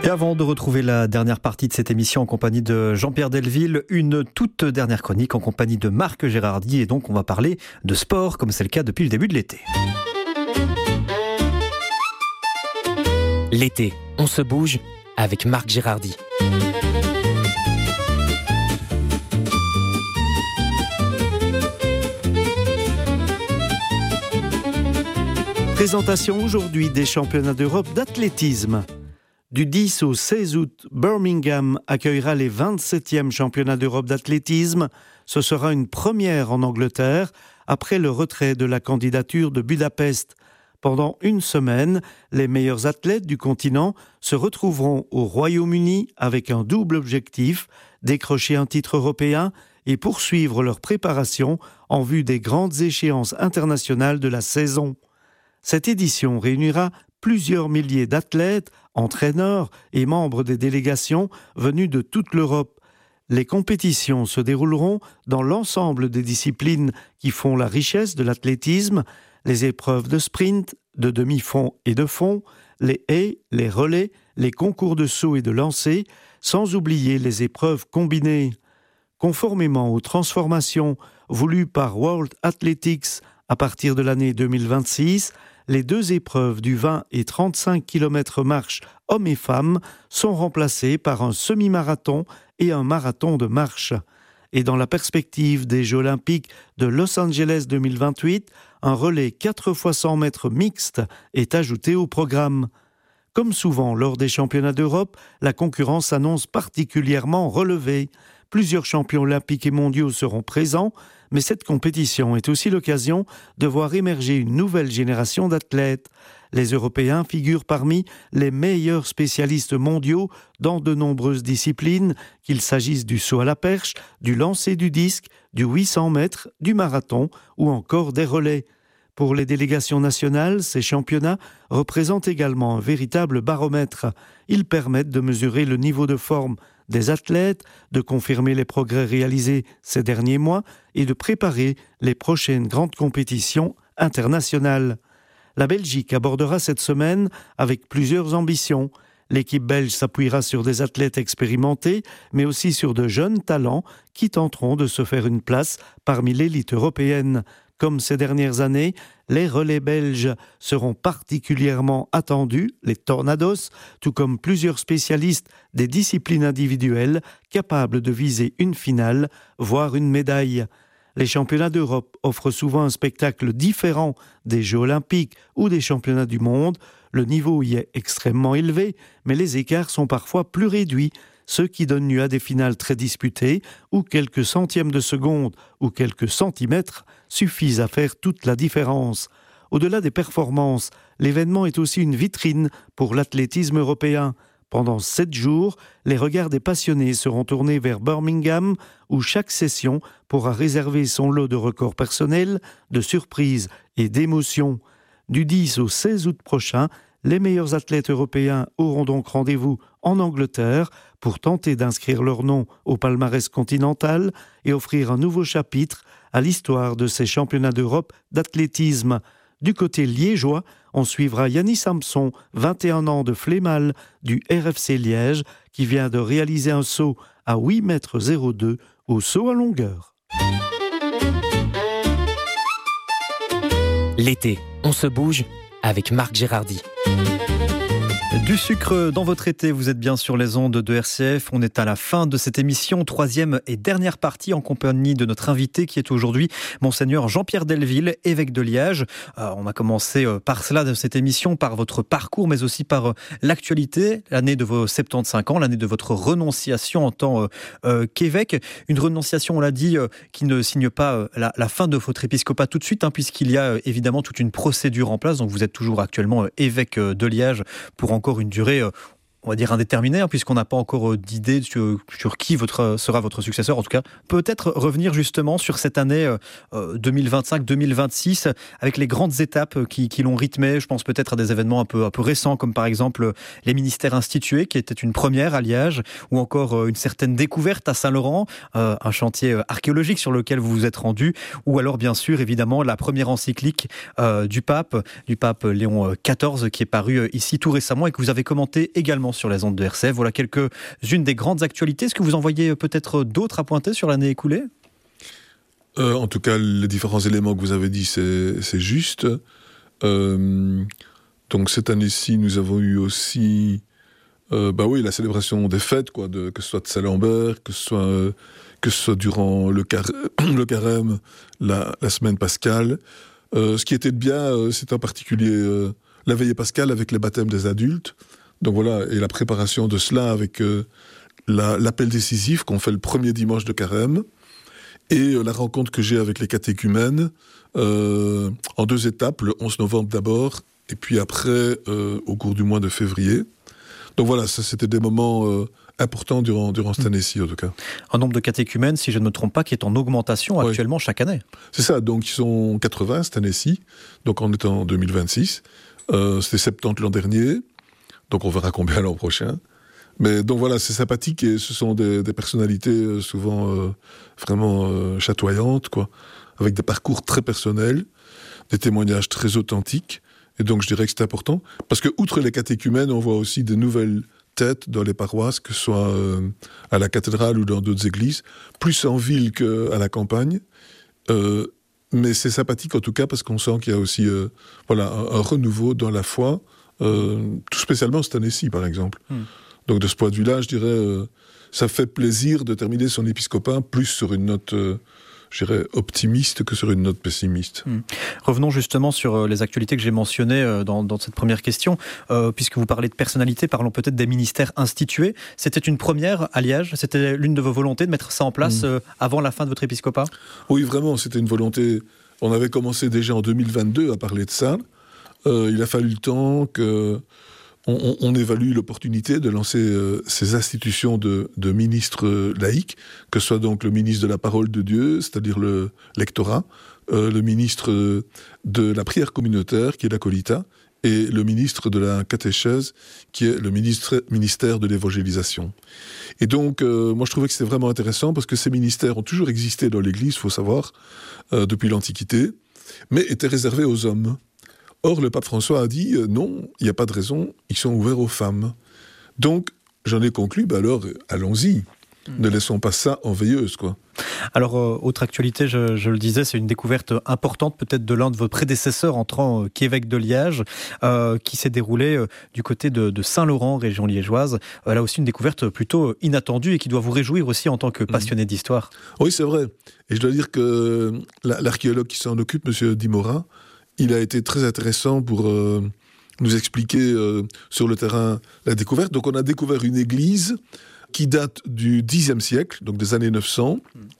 Et avant de retrouver la dernière partie de cette émission en compagnie de Jean-Pierre Delville, une toute dernière chronique en compagnie de Marc Gérardi. Et donc on va parler de sport, comme c'est le cas depuis le début de l'été. L'été, on se bouge avec Marc Gérardi. Présentation aujourd'hui des championnats d'Europe d'athlétisme. Du 10 au 16 août, Birmingham accueillera les 27e championnats d'Europe d'athlétisme. Ce sera une première en Angleterre, après le retrait de la candidature de Budapest. Pendant une semaine, les meilleurs athlètes du continent se retrouveront au Royaume-Uni avec un double objectif, décrocher un titre européen et poursuivre leur préparation en vue des grandes échéances internationales de la saison. Cette édition réunira plusieurs milliers d'athlètes, entraîneurs et membres des délégations venus de toute l'Europe. Les compétitions se dérouleront dans l'ensemble des disciplines qui font la richesse de l'athlétisme, les épreuves de sprint, de demi-fond et de fond, les haies, les relais, les concours de saut et de lancer, sans oublier les épreuves combinées. Conformément aux transformations voulues par World Athletics à partir de l'année 2026, les deux épreuves du 20 et 35 km marche hommes et femmes sont remplacées par un semi-marathon et un marathon de marche. Et dans la perspective des Jeux olympiques de Los Angeles 2028, un relais 4 x 100 mètres mixte est ajouté au programme. Comme souvent lors des championnats d'Europe, la concurrence s'annonce particulièrement relevée. Plusieurs champions olympiques et mondiaux seront présents, mais cette compétition est aussi l'occasion de voir émerger une nouvelle génération d'athlètes. Les Européens figurent parmi les meilleurs spécialistes mondiaux dans de nombreuses disciplines, qu'il s'agisse du saut à la perche, du lancer du disque, du 800 mètres, du marathon ou encore des relais. Pour les délégations nationales, ces championnats représentent également un véritable baromètre. Ils permettent de mesurer le niveau de forme des athlètes, de confirmer les progrès réalisés ces derniers mois et de préparer les prochaines grandes compétitions internationales. La Belgique abordera cette semaine avec plusieurs ambitions. L'équipe belge s'appuiera sur des athlètes expérimentés, mais aussi sur de jeunes talents qui tenteront de se faire une place parmi l'élite européenne. Comme ces dernières années, les relais belges seront particulièrement attendus, les Tornados, tout comme plusieurs spécialistes des disciplines individuelles capables de viser une finale, voire une médaille. Les championnats d'Europe offrent souvent un spectacle différent des Jeux olympiques ou des championnats du monde. Le niveau y est extrêmement élevé, mais les écarts sont parfois plus réduits, ce qui donne lieu à des finales très disputées où quelques centièmes de seconde ou quelques centimètres suffisent à faire toute la différence. Au-delà des performances, l'événement est aussi une vitrine pour l'athlétisme européen. Pendant 7 jours, les regards des passionnés seront tournés vers Birmingham où chaque session pourra réserver son lot de records personnels, de surprises et d'émotions. Du 10 au 16 août prochain, les meilleurs athlètes européens auront donc rendez-vous en Angleterre pour tenter d'inscrire leur nom au palmarès continental et offrir un nouveau chapitre à l'histoire de ces championnats d'Europe d'athlétisme. Du côté liégeois, on suivra Yannis Samson, 21 ans de Flémal, du RFC Liège, qui vient de réaliser un saut à 8,02 m au saut à longueur. L'été, on se bouge avec Marc Gérardi. Du sucre dans votre été, vous êtes bien sur les ondes de RCF. On est à la fin de cette émission, troisième et dernière partie en compagnie de notre invité qui est aujourd'hui Monseigneur Jean-Pierre Delville, évêque de Liège. On a commencé par cela de cette émission, par votre parcours, mais aussi par l'actualité, l'année de vos 75 ans, l'année de votre renonciation en tant qu'évêque. Une renonciation, on l'a dit, qui ne signe pas la fin de votre épiscopat tout de suite, puisqu'il y a évidemment toute une procédure en place. Donc vous êtes toujours actuellement évêque de Liège pour encore une durée, on va dire indéterminée, puisqu'on n'a pas encore d'idée sur qui sera votre successeur. En tout cas, peut-être revenir justement sur cette année 2025-2026, avec les grandes étapes qui l'ont rythmé. Je pense peut-être à des événements un peu récents, comme par exemple les ministères institués, qui était une première à Liège, ou encore une certaine découverte à Saint-Laurent, un chantier archéologique sur lequel vous vous êtes rendu, ou alors bien sûr évidemment la première encyclique du pape Léon XIV, qui est paru ici tout récemment et que vous avez commenté également également sur les ondes de RCF. Voilà quelques-unes des grandes actualités. Est-ce que vous en voyez peut-être d'autres à pointer sur l'année écoulée ? En tout cas, les différents éléments que vous avez dit, c'est juste. Donc cette année-ci, nous avons eu aussi la célébration des fêtes, quoi, que ce soit de Saint-Lambert, que ce soit durant le carême, la semaine pascale. Ce qui était bien, c'est en particulier la veillée pascale avec les baptêmes des adultes. Donc voilà, et la préparation de cela avec l'appel décisif qu'on fait le premier dimanche de carême. Et la rencontre que j'ai avec les catéchumènes, en 2 étapes, le 11 novembre d'abord, et puis après, au cours du mois de février. Donc voilà, ça c'était des moments importants durant cette année-ci, en tout cas. Un nombre de catéchumènes, si je ne me trompe pas, qui est en augmentation actuellement chaque année. C'est ça, donc ils sont 80 cette année-ci, donc on est en 2026. C'était 70 l'an dernier, donc on verra combien l'an prochain. Mais donc voilà, c'est sympathique et ce sont des personnalités souvent vraiment chatoyantes, quoi, avec des parcours très personnels, des témoignages très authentiques. Et donc je dirais que c'est important, parce que outre les catéchumènes, on voit aussi de nouvelles têtes dans les paroisses, que ce soit à la cathédrale ou dans d'autres églises, plus en ville qu'à la campagne. Mais c'est sympathique en tout cas, parce qu'on sent qu'il y a aussi un renouveau dans la foi, tout spécialement cette année-ci par exemple. Donc de ce point de vue-là, je dirais, ça fait plaisir de terminer son épiscopat plus sur une note, je dirais, optimiste que sur une note pessimiste. Revenons justement sur les actualités que j'ai mentionnées dans cette première question. Puisque vous parlez de personnalité, parlons peut-être des ministères institués. C'était une première à Liège, c'était l'une de vos volontés de mettre ça en place avant la fin de votre épiscopat ? Oui, vraiment, c'était une volonté. On avait commencé déjà en 2022 à parler de ça. Il a fallu le temps que... On évalue l'opportunité de lancer ces institutions de ministres laïcs, que ce soit donc le ministre de la parole de Dieu, c'est-à-dire le lectorat, le ministre de la prière communautaire, qui est l'acolita, et le ministre de la catéchèse, qui est le ministère de l'évangélisation. Et donc, moi je trouvais que c'était vraiment intéressant, parce que ces ministères ont toujours existé dans l'Église, il faut savoir, depuis l'Antiquité, mais étaient réservés aux hommes. Or, le pape François a dit non, il n'y a pas de raison, ils sont ouverts aux femmes. Donc, j'en ai conclu, alors allons-y, ne laissons pas ça en veilleuse, quoi. Alors, autre actualité, je le disais, c'est une découverte importante peut-être de l'un de vos prédécesseurs entrant qu'évêque de Liège, qui s'est déroulée du côté de Saint-Laurent, région liégeoise. Là aussi, une découverte plutôt inattendue et qui doit vous réjouir aussi en tant que passionné d'histoire. Oui, c'est vrai. Et je dois dire que l'archéologue qui s'en occupe, M. Dimora, il a été très intéressant pour nous expliquer sur le terrain la découverte. Donc on a découvert une église qui date du Xe siècle, donc des années 900,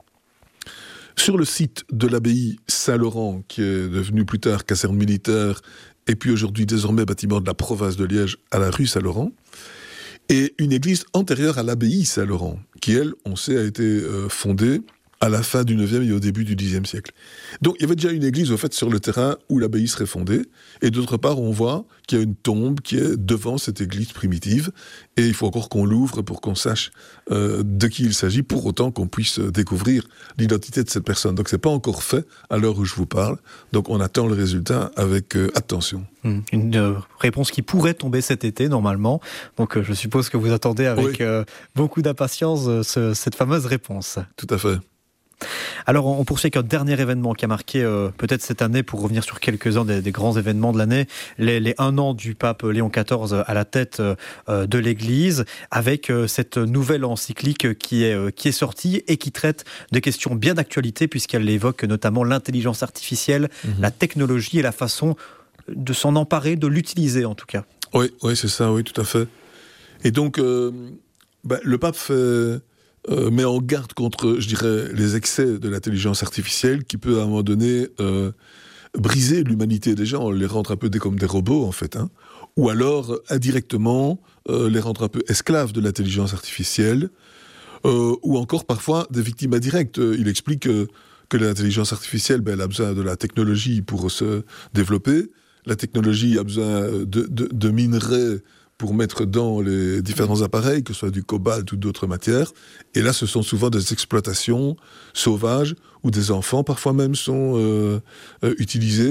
sur le site de l'abbaye Saint-Laurent, qui est devenue plus tard caserne militaire, et puis aujourd'hui désormais bâtiment de la province de Liège à la rue Saint-Laurent, et une église antérieure à l'abbaye Saint-Laurent, qui elle, on sait, a été fondée à la fin du 9e et au début du 10e siècle. Donc il y avait déjà une église au fait sur le terrain où l'abbaye serait fondée, et d'autre part on voit qu'il y a une tombe qui est devant cette église primitive, et il faut encore qu'on l'ouvre pour qu'on sache de qui il s'agit, pour autant qu'on puisse découvrir l'identité de cette personne. Donc c'est pas encore fait à l'heure où je vous parle, donc on attend le résultat avec attention. Une réponse qui pourrait tomber cet été normalement, donc je suppose que vous attendez avec beaucoup d'impatience cette fameuse réponse. Tout à fait. Alors on poursuit avec un dernier événement qui a marqué peut-être cette année, pour revenir sur quelques-uns des grands événements de l'année, les 1 an du pape Léon XIV à la tête de l'Église, avec cette nouvelle encyclique qui est sortie et qui traite de questions bien d'actualité, puisqu'elle évoque notamment l'intelligence artificielle, la technologie et la façon de s'en emparer, de l'utiliser en tout cas. Oui, c'est ça, oui, tout à fait. Et donc le pape met en garde contre, je dirais, les excès de l'intelligence artificielle qui peut à un moment donné briser l'humanité des gens, les rendre un peu comme des robots en fait, ou alors indirectement les rendre un peu esclaves de l'intelligence artificielle, ou encore parfois des victimes indirectes. Il explique que l'intelligence artificielle, elle a besoin de la technologie pour se développer, la technologie a besoin de minerais pour mettre dans les différents appareils, que ce soit du cobalt ou d'autres matières. Et là, ce sont souvent des exploitations sauvages où des enfants, parfois même, sont utilisés.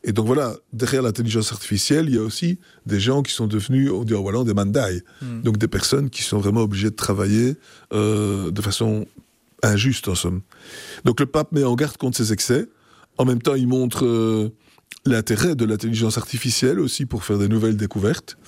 Et donc voilà, derrière l'intelligence artificielle, il y a aussi des gens qui sont devenus, on dit en wallon, des mandai. Donc des personnes qui sont vraiment obligées de travailler de façon injuste, en somme. Donc le pape met en garde contre ces excès. En même temps, il montre l'intérêt de l'intelligence artificielle aussi pour faire des nouvelles découvertes.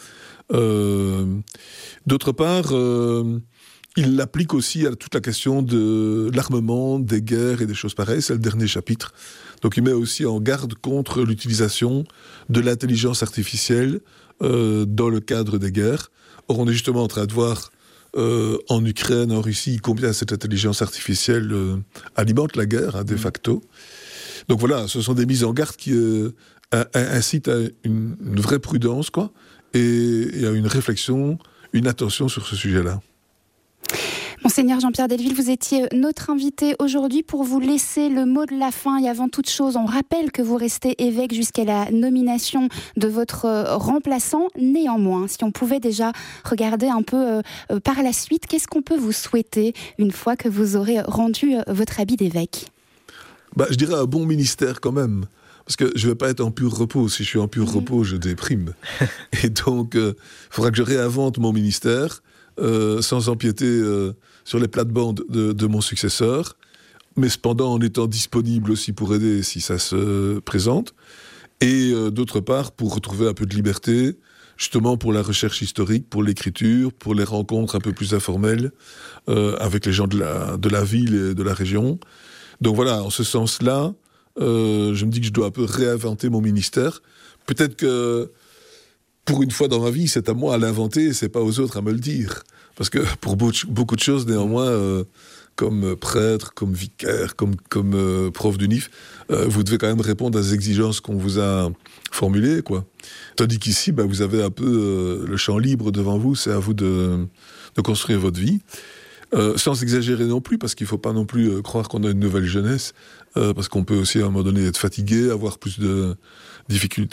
D'autre part, il l'applique aussi à toute la question de l'armement, des guerres et des choses pareilles. C'est le dernier chapitre. Donc il met aussi en garde contre l'utilisation de l'intelligence artificielle dans le cadre des guerres. Or, on est justement en train de voir en Ukraine, en Russie, combien cette intelligence artificielle alimente la guerre, de facto. Donc voilà, ce sont des mises en garde qui incitent à une vraie prudence, quoi, et à une réflexion, une attention sur ce sujet-là. Monseigneur Jean-Pierre Delville, vous étiez notre invité aujourd'hui pour vous laisser le mot de la fin. Et avant toute chose, on rappelle que vous restez évêque jusqu'à la nomination de votre remplaçant. Néanmoins, si on pouvait déjà regarder un peu par la suite, qu'est-ce qu'on peut vous souhaiter une fois que vous aurez rendu votre habit d'évêque ? Je dirais un bon ministère quand même. Parce que je ne vais pas être en pur repos. Si je suis en pur repos, je déprime. Et donc, il faudra que je réinvente mon ministère sans empiéter sur les plates-bandes de mon successeur, mais cependant en étant disponible aussi pour aider si ça se présente. Et d'autre part, pour retrouver un peu de liberté, justement pour la recherche historique, pour l'écriture, pour les rencontres un peu plus informelles avec les gens de la ville et de la région. Donc voilà, en ce sens-là, je me dis que je dois un peu réinventer mon ministère. Peut-être que, pour une fois dans ma vie, c'est à moi à l'inventer et c'est pas aux autres à me le dire. Parce que pour beaucoup de choses, néanmoins, comme prêtre, comme vicaire, comme prof d'UNIF, vous devez quand même répondre à des exigences qu'on vous a formulées, quoi. Tandis qu'ici, vous avez un peu le champ libre devant vous, c'est à vous de construire votre vie. Sans exagérer non plus, parce qu'il ne faut pas non plus croire qu'on a une nouvelle jeunesse, parce qu'on peut aussi à un moment donné être fatigué, avoir plus de difficultés